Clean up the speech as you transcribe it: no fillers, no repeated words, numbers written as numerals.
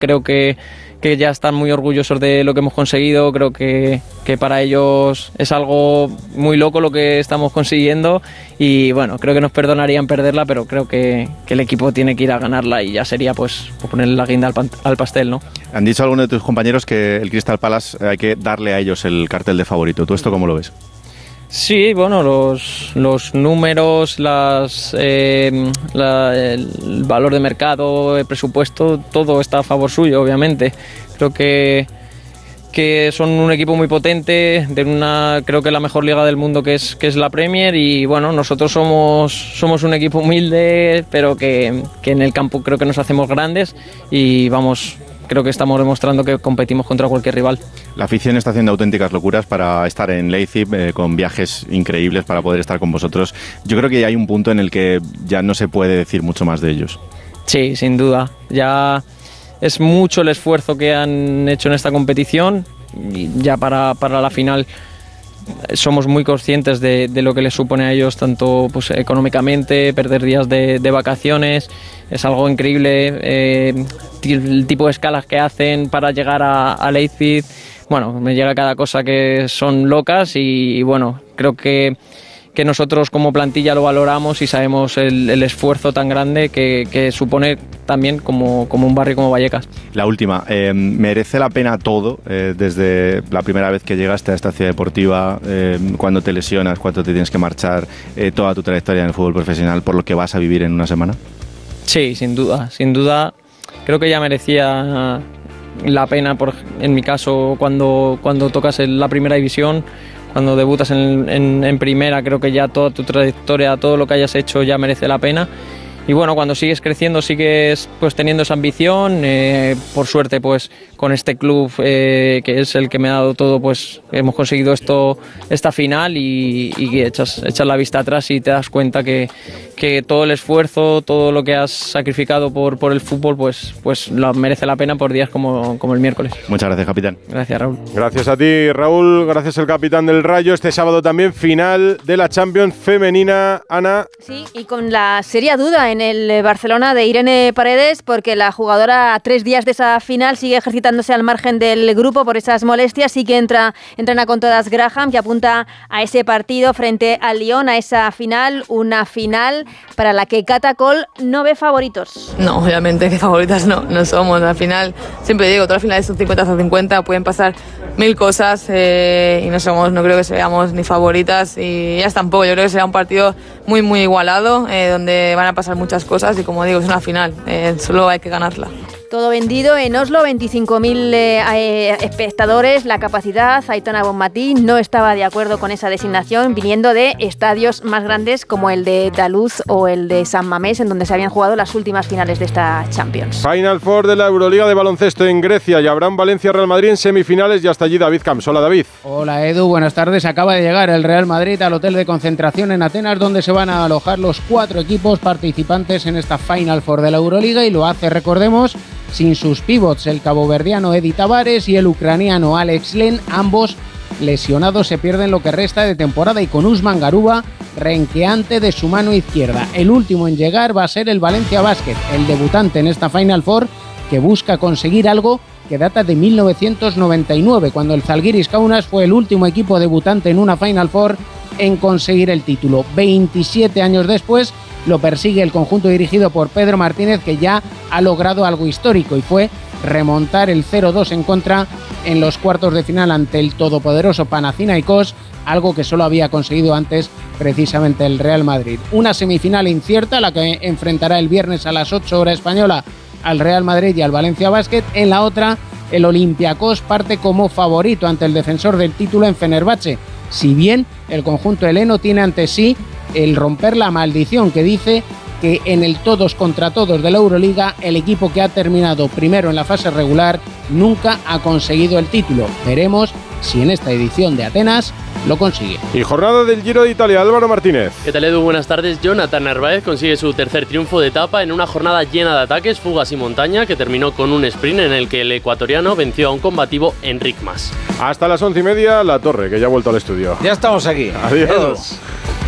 creo que ya están muy orgullosos de lo que hemos conseguido. Creo que para ellos es algo muy loco lo que estamos consiguiendo y bueno, creo que nos perdonarían perderla, pero creo que el equipo tiene que ir a ganarla y ya sería pues ponerle la guinda al pastel, ¿no? Han dicho algunos de tus compañeros que el Crystal Palace hay que darle a ellos el cartel de favorito. ¿Tú esto cómo lo ves? Sí, bueno, los números, el valor de mercado, el presupuesto, todo está a favor suyo, obviamente. Creo que son un equipo muy potente, creo que la mejor liga del mundo que es la Premier, y bueno, nosotros somos un equipo humilde, pero que en el campo creo que nos hacemos grandes y vamos, creo que estamos demostrando que competimos contra cualquier rival. La afición está haciendo auténticas locuras para estar en Leipzig, con viajes increíbles para poder estar con vosotros. Yo creo que hay un punto en el que ya no se puede decir mucho más de ellos. Sí, sin duda. Ya es mucho el esfuerzo que han hecho en esta competición y ya para la final somos muy conscientes de lo que les supone a ellos, tanto pues, económicamente, perder días de vacaciones. Es algo increíble el tipo de escalas que hacen para llegar a Leipzig. Bueno, me llega cada cosa que son locas y bueno, creo que nosotros como plantilla lo valoramos y sabemos el esfuerzo tan grande que supone también como un barrio como Vallecas. La última, ¿merece la pena todo desde la primera vez que llegaste a esta ciudad deportiva, cuando te lesionas, cuando te tienes que marchar, toda tu trayectoria en el fútbol profesional por lo que vas a vivir en una semana? Sí, sin duda. Creo que ya merecía la pena, en mi caso, cuando tocas en la primera división, cuando debutas en primera, creo que ya toda tu trayectoria, todo lo que hayas hecho ya merece la pena. Y bueno, cuando sigues creciendo, sigues pues teniendo esa ambición. Por suerte, pues con este club que es el que me ha dado todo, pues hemos conseguido esta final y echas la vista atrás y te das cuenta que todo el esfuerzo, todo lo que has sacrificado por el fútbol, pues lo merece la pena por días como el miércoles. Muchas gracias, capitán. Gracias, Raúl. Gracias a ti, Raúl. Gracias al capitán del Rayo. Este sábado también final de la Champions femenina. Ana. Sí, y con la seria duda en el Barcelona de Irene Paredes, porque la jugadora a 3 días de esa final sigue ejercitándose al margen del grupo por esas molestias. Sí que entrena con todas Graham, que apunta a ese partido frente al Lyon, a esa final, una final para la que Cata Coll no ve favoritos. No, obviamente que favoritas no somos. Al final, siempre digo, todas las finales son 50-50, pueden pasar 1000 cosas y no creo que seamos ni favoritas y ellas tampoco. Yo creo que será un partido muy muy igualado, donde van a pasar muchas cosas y como digo, es una final, solo hay que ganarla. Todo vendido en Oslo, 25.000 espectadores, la capacidad. Aitana Bonmatí no estaba de acuerdo con esa designación, viniendo de estadios más grandes como el de Daluz o el de San Mamés, en donde se habían jugado las últimas finales de esta Champions. Final Four de la Euroliga de baloncesto en Grecia y Abraham Valencia-Real Madrid en semifinales y hasta allí David Camps. Hola, David. Hola, Edu, buenas tardes. Acaba de llegar el Real Madrid al hotel de concentración en Atenas, donde se van a alojar los 4 equipos participantes en esta Final Four de la Euroliga, y lo hace, recordemos, sin sus pivots, el caboverdiano Edi Tavares y el ucraniano Alex Len, ambos lesionados, se pierden lo que resta de temporada, y con Usman Garuba renqueante de su mano izquierda. El último en llegar va a ser el Valencia Basket, el debutante en esta Final Four, que busca conseguir algo que data de 1999, cuando el Zalgiris Kaunas fue el último equipo debutante en una Final Four en conseguir el título. 27 años después lo persigue el conjunto dirigido por Pedro Martínez, que ya ha logrado algo histórico, y fue remontar el 0-2 en contra en los cuartos de final ante el todopoderoso Panathinaikos, algo que solo había conseguido antes precisamente el Real Madrid. Una semifinal incierta, la que enfrentará el viernes a las 8 hora española al Real Madrid y al Valencia Basket. En la otra, el Olympiacos parte como favorito ante el defensor del título en Fenerbahce, si bien el conjunto heleno tiene ante sí el romper la maldición que dice que en el todos contra todos de la Euroliga, el equipo que ha terminado primero en la fase regular nunca ha conseguido el título. Veremos si en esta edición de Atenas lo consigue. Y jornada del Giro de Italia, Álvaro Martínez. ¿Qué tal, Edu? Buenas tardes. Jonathan Narváez consigue su tercer triunfo de etapa en una jornada llena de ataques, fugas y montaña, que terminó con un sprint en el que el ecuatoriano venció a un combativo Enric Mas. Hasta las 11:30, La Torre, que ya ha vuelto al estudio. Ya estamos aquí. Adiós.